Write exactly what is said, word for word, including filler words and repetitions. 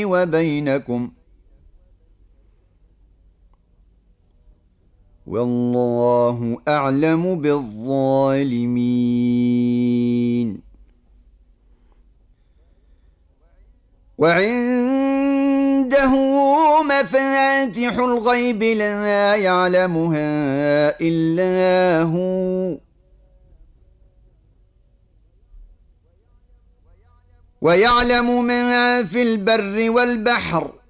وبينكم والله أعلم بالظالمين. وعنده مفاتح الغيب لا يعلمها إلا هو ويعلم ما في البر والبحر